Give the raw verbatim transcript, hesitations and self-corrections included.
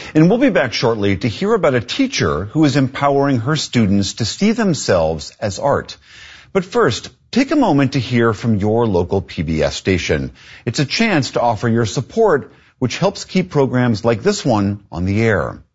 And we'll be back shortly to hear about a teacher who is empowering her students to see themselves as art. But first, take a moment to hear from your local P B S station. It's a chance to offer your support, which helps keep programs like this one on the air.